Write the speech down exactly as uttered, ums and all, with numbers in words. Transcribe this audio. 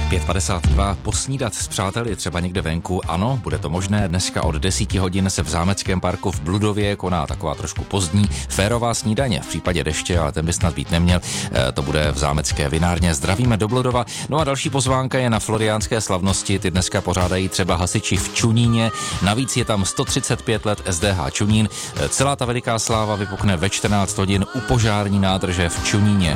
pět padesát dva, posnídat s přáteli třeba někde venku, ano, bude to možné. Dneska od deseti hodin se v Zámeckém parku v Bludově koná taková trošku pozdní férová snídaně. V případě deště, ale ten by snad být neměl, to bude v Zámecké vinárně. Zdravíme do Bludova. No a další pozvánka je na Floriánské slavnosti. Ty dneska pořádají třeba hasiči v Čuníně. Navíc je tam sto třicet pět let S D H Čunín. Celá ta veliká sláva vypukne ve čtrnáct hodin u požární nádrže v Čuníně.